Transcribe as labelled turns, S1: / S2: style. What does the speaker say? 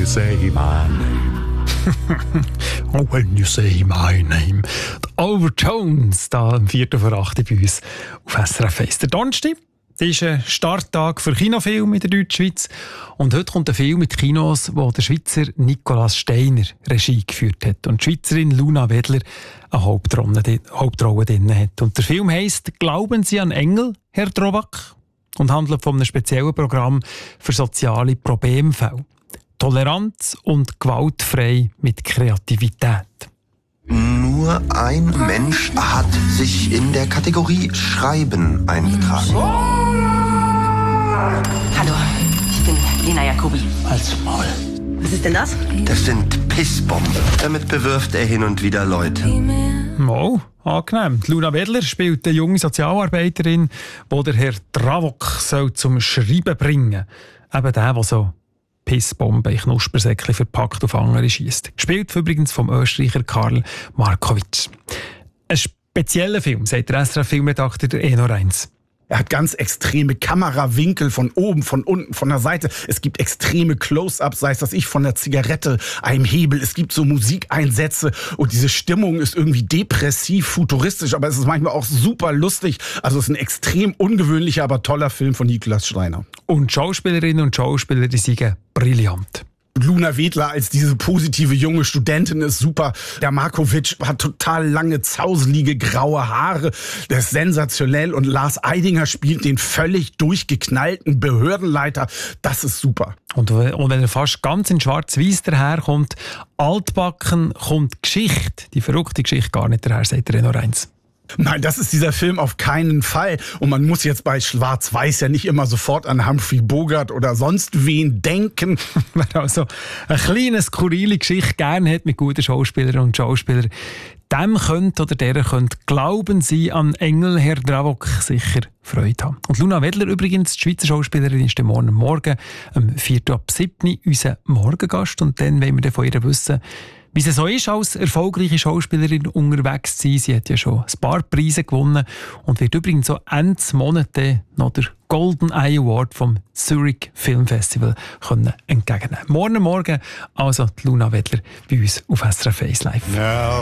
S1: say my name. Oh, when you say my name. Die Overtones, da am 7:04 bei uns auf SRF 1. Der Donnerstag ist ein Starttag für Kinofilme in der Deutschschweiz. Und heute kommt ein Film mit Kinos, wo der Schweizer Nicolas Steiner Regie geführt hat und die Schweizerin Luna Wedler eine Hauptrolle drin hat. Und der Film heisst «Glauben Sie an Engel, Herr Drowak?» und handelt von einem speziellen Programm für soziale Problemfälle. Toleranz und gewaltfrei mit Kreativität.
S2: Nur ein Mensch hat sich in der Kategorie Schreiben eingetragen.
S3: Hallo, ich bin Lena Jacobi.
S1: Als Maul.
S3: Was ist denn das?
S2: Das sind Pissbomben. Damit bewirft er hin und wieder Leute.
S1: Oh, angenehm. Die Luna Wedler spielt eine junge Sozialarbeiterin, die der Herr Drowak soll zum Schreiben bringen soll. Eben der so Pissbomben in Knuspersäckchen verpackt auf andere schiesst. Gespielt übrigens vom Österreicher Karl Markowitsch. Ein spezieller Film, sagt der SRF-Filmredakteur Eno Reins.
S4: Er hat ganz extreme Kamerawinkel von oben, von unten, von der Seite. Es gibt extreme Close-ups, sei es das von der Zigarette, einem Hebel. Es gibt so Musikeinsätze und diese Stimmung ist irgendwie depressiv, futuristisch, aber es ist manchmal auch super lustig. Also es ist ein extrem ungewöhnlicher, aber toller Film von Nicolas Steiner.
S1: Und Schauspielerinnen und Schauspieler, die sind brillant.
S4: Luna Wedler als diese positive junge Studentin ist super. Der Markowitsch hat total lange, zauselige, graue Haare. Der ist sensationell. Und Lars Eidinger spielt den völlig durchgeknallten Behördenleiter. Das ist super.
S1: Und wenn er fast ganz in schwarz-weiß daherkommt, altbacken, kommt Geschichte, die verrückte Geschichte gar nicht daher, sagt Eno Reins.
S4: Nein, das ist dieser Film auf keinen Fall. Und man muss jetzt bei Schwarz-Weiß ja nicht immer sofort an Humphrey Bogart oder sonst wen denken.
S1: Wer also eine kleine, skurrile Geschichte gerne hat mit guten Schauspielern und Schauspielern, dem könnt oder der könnt «Glauben Sie an Engel, Herr Drowak» sicher Freude haben. Und Luna Wedler übrigens, die Schweizer Schauspielerin, ist Morgen am 4:07 unser Morgengast. Und dann wollen wir von ihr wissen, wie es so ist, als erfolgreiche Schauspielerin unterwegs zu sein. Sie hat ja schon ein paar Preise gewonnen und wird übrigens so Ende Monat noch der Golden Eye Award vom Zurich Film Festival entgegennehmen. Morgen also die Luna Wedler bei uns auf SRF 1 Live. No.